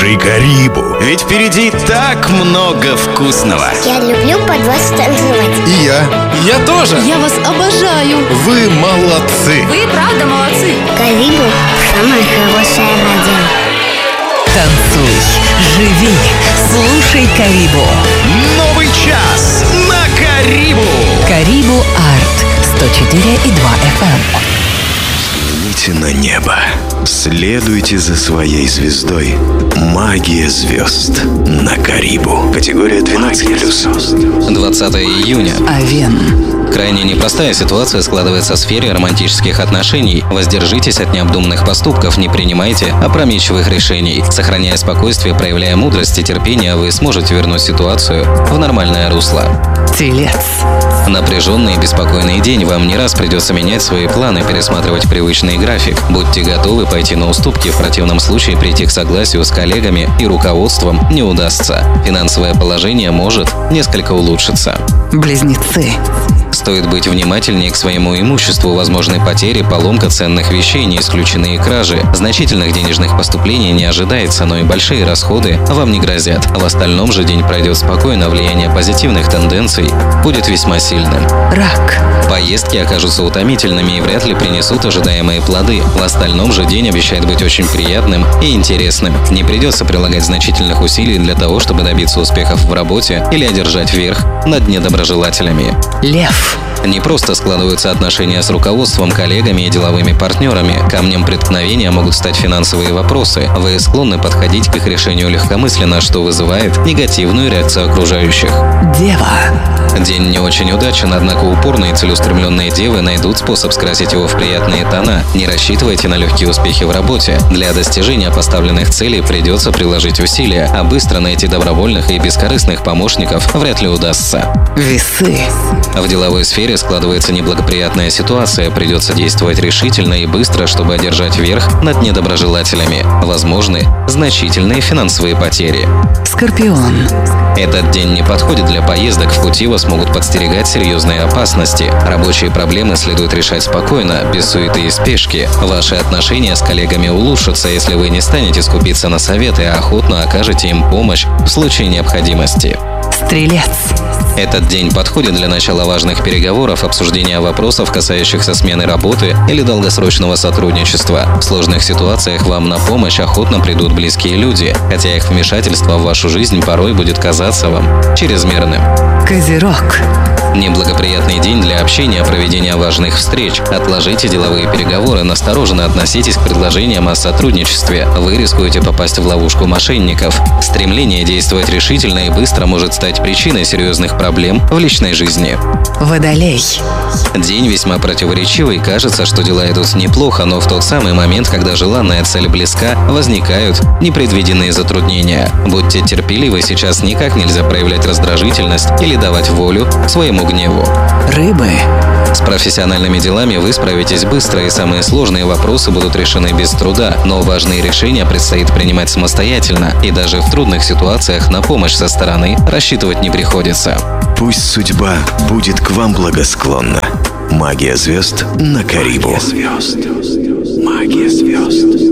Слушай Карибу, ведь впереди так много вкусного. Я люблю под вас танцевать. И я тоже. Я вас обожаю. Вы молодцы. Вы правда молодцы. Карибу – самое хорошее радио. Танцуй, живи, слушай Карибу. Новый час на Карибу. Карибу Арт 104,2 FM. Взгляните на небо. Следуйте за своей звездой. Магия звезд на Карибу. Категория 12+. 20 июня. Овен. Крайне непростая ситуация складывается в сфере романтических отношений. Воздержитесь от необдуманных поступков, не принимайте опрометчивых решений. Сохраняя спокойствие, проявляя мудрость и терпение, вы сможете вернуть ситуацию в нормальное русло. Телец. Напряженный и беспокойный день. Вам не раз придется менять свои планы, пересматривать привычный график. Будьте готовы пойти на уступки, в противном случае прийти к согласию с коллегами и руководством не удастся. Финансовое положение может несколько улучшиться. Близнецы. Стоит быть внимательнее к своему имуществу, возможны потери, поломка ценных вещей, не исключены кражи. Значительных денежных поступлений не ожидается, но и большие расходы вам не грозят. В остальном же день пройдет спокойно, влияние позитивных тенденций будет весьма сильным. Рак. Поездки окажутся утомительными и вряд ли принесут ожидаемые плоды. В остальном же день обещает быть очень приятным и интересным. Не придется прилагать значительных усилий для того, чтобы добиться успехов в работе или одержать верх над недоброжелателями. Лев. Не просто складываются отношения с руководством, коллегами и деловыми партнерами. Камнем преткновения могут стать финансовые вопросы. Вы склонны подходить к их решению легкомысленно, что вызывает негативную реакцию окружающих. Дева. День не очень удачен, однако упорные и целеустремленные девы найдут способ скрасить его в приятные тона. Не рассчитывайте на легкие успехи в работе. Для достижения поставленных целей придется приложить усилия, а быстро найти добровольных и бескорыстных помощников вряд ли удастся. Весы. В деловой сфере складывается неблагоприятная ситуация, придется действовать решительно и быстро, чтобы одержать верх над недоброжелателями. Возможны значительные финансовые потери. Скорпион. Этот день не подходит для поездок, в пути вас могут подстерегать серьезные опасности. Рабочие проблемы следует решать спокойно, без суеты и спешки. Ваши отношения с коллегами улучшатся, если вы не станете скупиться на советы, а охотно окажете им помощь в случае необходимости. Стрелец. Этот день подходит для начала важных переговоров, обсуждения вопросов, касающихся смены работы или долгосрочного сотрудничества. В сложных ситуациях вам на помощь охотно придут близкие люди, хотя их вмешательство в вашу жизнь порой будет казаться вам чрезмерным. Козерог. Неблагоприятный день для общения, проведения важных встреч. Отложите деловые переговоры, настороженно относитесь к предложениям о сотрудничестве. Вы рискуете попасть в ловушку мошенников. Стремление действовать решительно и быстро может стать причиной серьезных проблем в личной жизни. Водолей. День весьма противоречивый, кажется, что дела идут неплохо, но в тот самый момент, когда желанная цель близка, возникают непредвиденные затруднения. Будьте терпеливы, сейчас никак нельзя проявлять раздражительность или давать волю своему гневу. Рыбы. С профессиональными делами вы справитесь быстро, и самые сложные вопросы будут решены без труда, но важные решения предстоит принимать самостоятельно, и даже в трудных ситуациях на помощь со стороны рассчитывать не приходится. Пусть судьба будет к вам благосклонна. Магия звезд на Карибу. Магия звезд.